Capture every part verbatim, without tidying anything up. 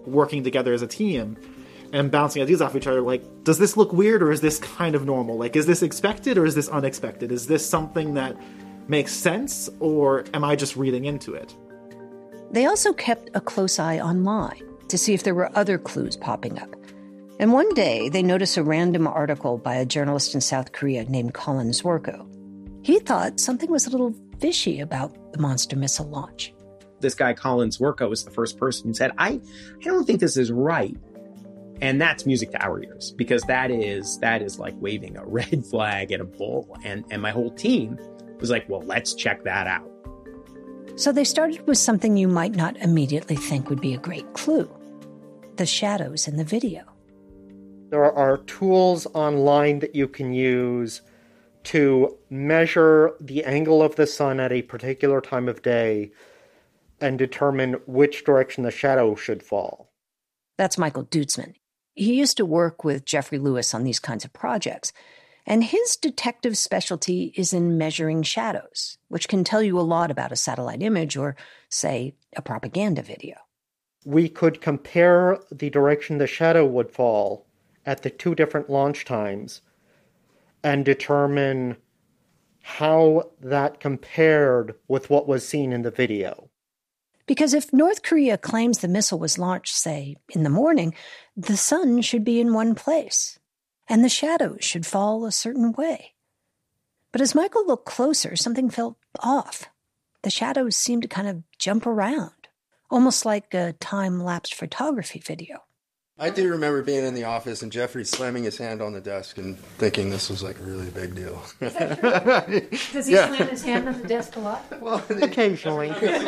working together as a team and bouncing ideas off each other, like, does this look weird or is this kind of normal? Like, is this expected or is this unexpected? Is this something that makes sense or am I just reading into it? They also kept a close eye online to see if there were other clues popping up. And one day, they noticed a random article by a journalist in South Korea named Colin Zwerko. He thought something was a little fishy about the monster missile launch. This guy, Colin Zwerko, was the first person who said, I, I don't think this is right. And that's music to our ears, because that is that is like waving a red flag at a bull. And, and my whole team was like, well, let's check that out. So they started with something you might not immediately think would be a great clue: the shadows in the video. There are tools online that you can use to measure the angle of the sun at a particular time of day and determine which direction the shadow should fall. That's Michael Dutzman. He used to work with Jeffrey Lewis on these kinds of projects, and his detective specialty is in measuring shadows, which can tell you a lot about a satellite image or, say, a propaganda video. We could compare the direction the shadow would fall at the two different launch times and determine how that compared with what was seen in the video. Because if North Korea claims the missile was launched, say, in the morning, the sun should be in one place, and the shadows should fall a certain way. But as Michael looked closer, something felt off. The shadows seemed to kind of jump around, almost like a time-lapse photography video. I do remember being in the office and Jeffrey slamming his hand on the desk and thinking this was like a really big deal. Is that true? Does he yeah. slam his hand on the desk a lot? Well, occasionally.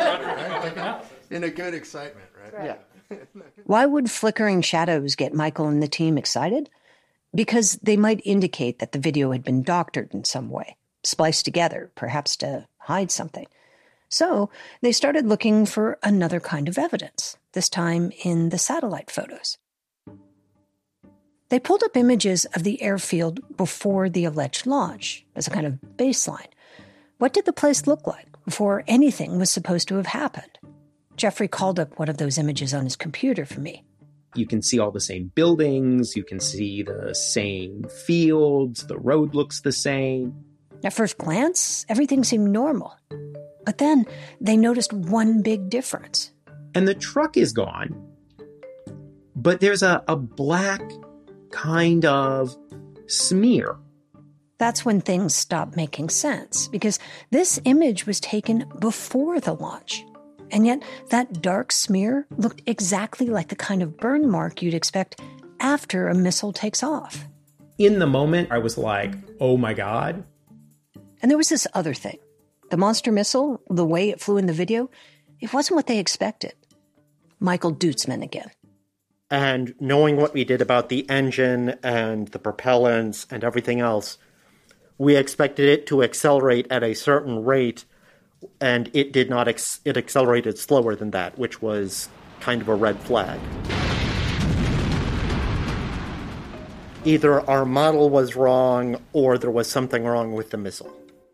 In a good excitement, right? right. Yeah. Why would flickering shadows get Michael and the team excited? Because they might indicate that the video had been doctored in some way, spliced together, perhaps to hide something. So they started looking for another kind of evidence, this time in the satellite photos. They pulled up images of the airfield before the alleged launch as a kind of baseline. What did the place look like before anything was supposed to have happened? Jeffrey called up one of those images on his computer for me. You can see all the same buildings, you can see the same fields, the road looks the same. At first glance, everything seemed normal. But then they noticed one big difference. And the truck is gone, but there's a, a black kind of smear. That's when things stopped making sense, because this image was taken before the launch. And yet that dark smear looked exactly like the kind of burn mark you'd expect after a missile takes off. In the moment, I was like, oh my God. And there was this other thing. The monster missile, the way it flew in the video, it wasn't what they expected. Michael Dutzman again. And knowing what we did about the engine and the propellants and everything else, we expected it to accelerate at a certain rate, and it did not. Ex- it accelerated slower than that, which was kind of a red flag. Either our model was wrong or there was something wrong with the missile.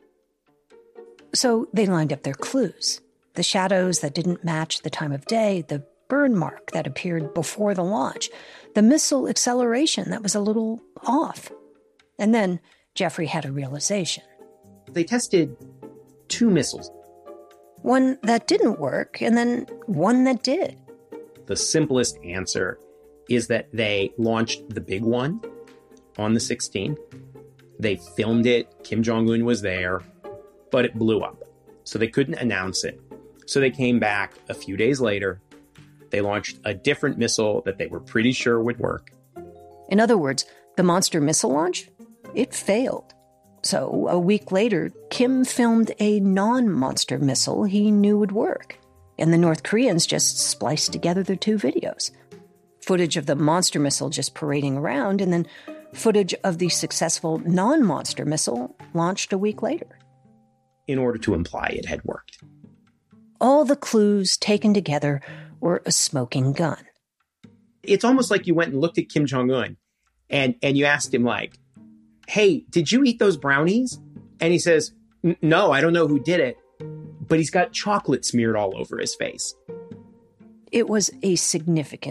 So they lined up their clues. The shadows that didn't match the time of day, the burn mark that appeared before the launch, the missile acceleration that was a little off. And then Jeffrey had a realization. They tested two missiles. One that didn't work, and then one that did. The simplest answer is that they launched the big one on the sixteenth. They filmed it. Kim Jong-un was there, but it blew up. So they couldn't announce it. So they came back a few days later. They launched a different missile that they were pretty sure would work. In other words, the monster missile launch, it failed. So a week later, Kim filmed a non-monster missile he knew would work. And the North Koreans just spliced together their two videos. Footage of the monster missile just parading around, and then footage of the successful non-monster missile launched a week later. In order to imply it had worked. All the clues taken together were a smoking gun. It's almost like you went and looked at Kim Jong-un and, and you asked him, like, hey, did you eat those brownies? And he says, no, I don't know who did it, but he's got chocolate smeared all over his face. It was a significant